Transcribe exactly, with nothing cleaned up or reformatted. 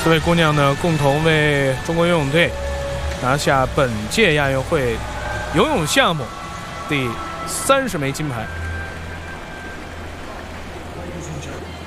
这位姑娘呢，共同为中国游泳队拿下本届亚运会游泳项目第三十枚金牌。